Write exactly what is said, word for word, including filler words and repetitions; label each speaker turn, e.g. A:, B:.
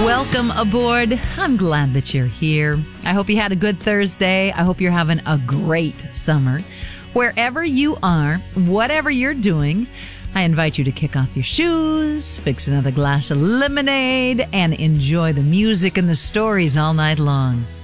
A: Welcome aboard. I'm glad that you're here. I hope you had a good Thursday. I hope you're having a great summer. Wherever you are, whatever you're doing, I invite you to kick off your shoes, fix another glass of lemonade, and enjoy the music and the stories all night long.